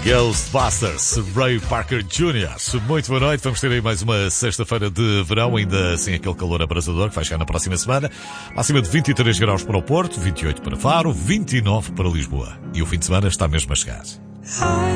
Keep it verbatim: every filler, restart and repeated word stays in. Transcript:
Ghostbusters, Ray Parker Júnior Muito boa noite, vamos ter aí mais uma sexta-feira de verão, ainda assim aquele calor abrasador que vai chegar na próxima semana. Máxima de vinte e três graus para o Porto, vinte e oito para Faro, vinte e nove para Lisboa. E o fim de semana está mesmo a chegar.